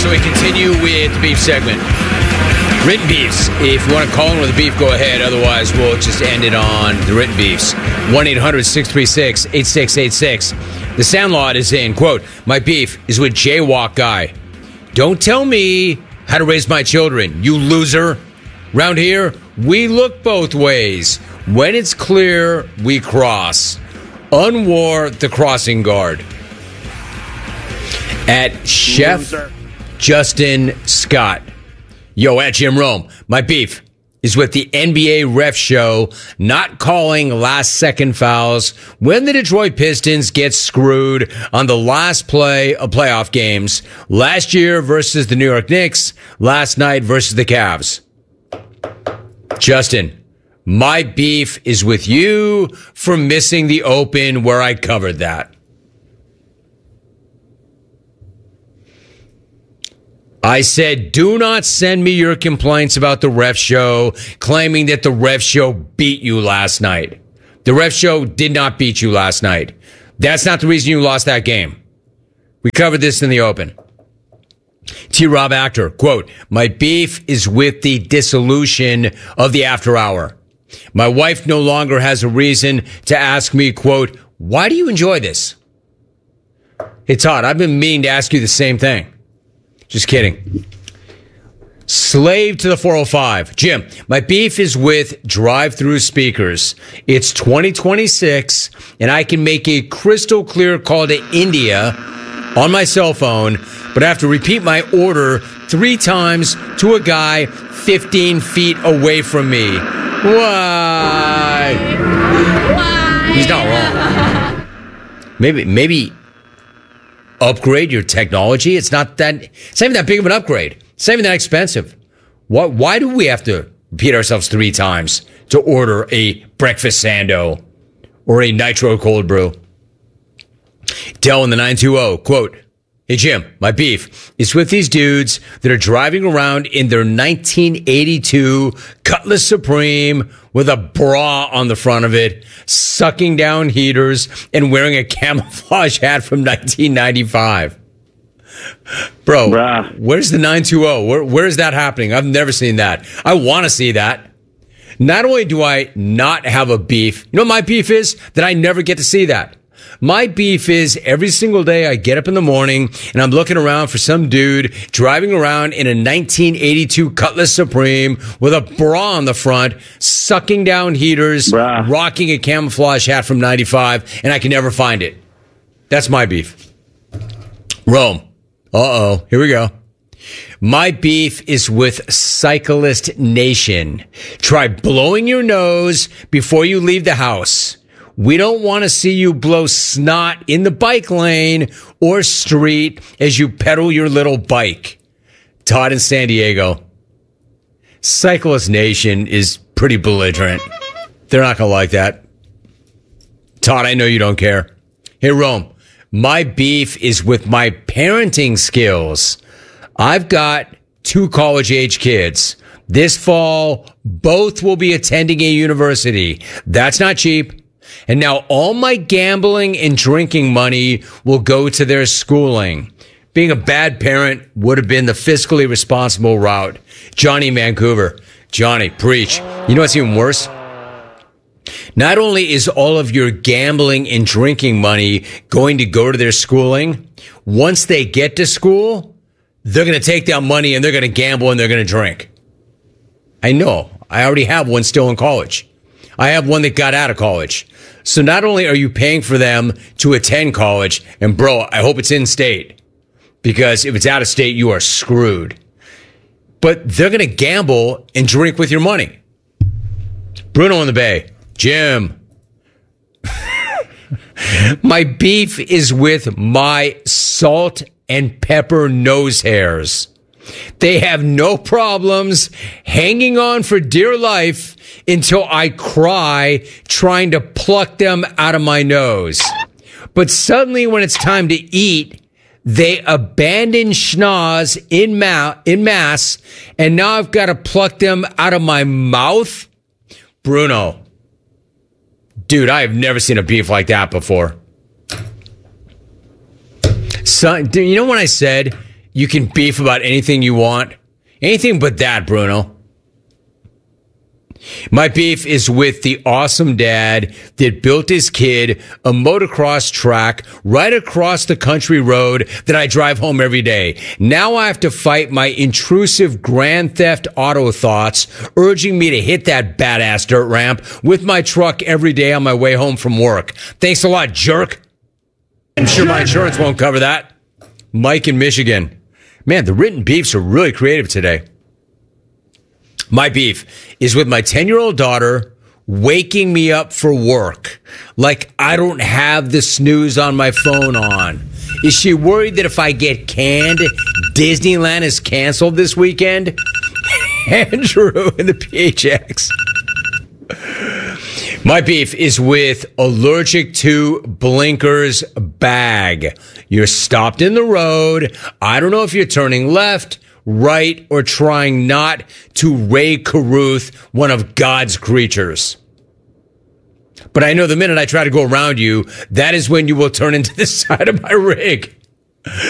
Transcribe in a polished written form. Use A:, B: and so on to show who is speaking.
A: So we continue with the beef segment. Written beefs. If you want to call in with a beef, go ahead. Otherwise, we'll just end it on the written beefs. 1-800-636-8686. The Sandlot is in, quote, my beef is with Jaywalk Guy. Don't tell me how to raise my children, you loser. Round here, we look both ways. When it's clear, we cross. Unwar the crossing guard. At Chef Justin Scott. Yo, at Jim Rome, my beef is with the NBA ref show not calling last-second fouls when the Detroit Pistons get screwed on the last play of playoff games. Last year versus the New York Knicks, last night versus the Cavs. Justin, my beef is with you for missing the Open where I covered that. I said, do not send me your complaints about the ref show, claiming that the ref show beat you last night. The ref show did not beat you last night. That's not the reason you lost that game. We covered this in the Open. T-Rob Actor, quote, my beef is with the dissolution of the After Hour. My wife no longer has a reason to ask me, quote, why do you enjoy this? Hey, Todd, I've been meaning to ask you the same thing. Just kidding. Slave to the 405. Jim, my beef is with drive-through speakers. It's 2026, and I can make a crystal clear call to India on my cell phone, but I have to repeat my order 3 times to a guy 15 feet away from me. Why? He's not wrong. Maybe upgrade your technology. It's not even that big of an upgrade. It's not even that expensive. Why do we have to repeat ourselves 3 times to order a breakfast sando or a nitro cold brew? Dell in the 920, quote, hey, Jim, my beef is with these dudes that are driving around in their 1982 Cutlass Supreme with a bra on the front of it, sucking down heaters, and wearing a camouflage hat from 1995. Bro, bruh. Where's the 920? Where is that happening? I've never seen that. I want to see that. Not only do I not have a beef, you know what my beef is? That I never get to see that. My beef is every single day I get up in the morning and I'm looking around for some dude driving around in a 1982 Cutlass Supreme with a bra on the front, sucking down heaters, rocking a camouflage hat from 95, and I can never find it. That's my beef. Rome. Uh-oh. Here we go. My beef is with Cyclist Nation. Try blowing your nose before you leave the house. We don't want to see you blow snot in the bike lane or street as you pedal your little bike. Todd in San Diego. Cyclist Nation is pretty belligerent. They're not going to like that. Todd, I know you don't care. Hey, Rome, my beef is with my parenting skills. I've got 2 college-age kids. This fall, both will be attending a university. That's not cheap. And now all my gambling and drinking money will go to their schooling. Being a bad parent would have been the fiscally responsible route. Johnny in Vancouver. Johnny, preach. You know what's even worse? Not only is all of your gambling and drinking money going to go to their schooling, once they get to school, they're going to take that money and they're going to gamble and they're going to drink. I know. I already have one still in college. I have one that got out of college. So not only are you paying for them to attend college, and bro, I hope it's in state, because if it's out of state, you are screwed. But they're going to gamble and drink with your money. Bruno in the Bay. Jim. My beef is with my salt and pepper nose hairs. They have no problems hanging on for dear life until I cry trying to pluck them out of my nose. But suddenly when it's time to eat, they abandon schnoz in mass, and now I've got to pluck them out of my mouth? Bruno. Dude, I have never seen a beef like that before. Son, you know when I said You can beef about anything you want. Anything but that, Bruno. My beef is with the awesome dad that built his kid a motocross track right across the country road that I drive home every day. Now I have to fight my intrusive Grand Theft Auto thoughts urging me to hit that badass dirt ramp with my truck every day on my way home from work. Thanks a lot, jerk. I'm sure my insurance won't cover that. Mike in Michigan. Man, the written beefs are really creative today. My beef is with my 10-year-old daughter waking me up for work. Like I don't have the snooze on my phone on. Is she worried that if I get canned, Disneyland is canceled this weekend? Andrew in the PHX. My beef is with allergic to blinkers bag. You're stopped in the road. I don't know if you're turning left, right, or trying not to Ray Caruth, one of God's creatures. But I know the minute I try to go around you, that is when you will turn into the side of my rig.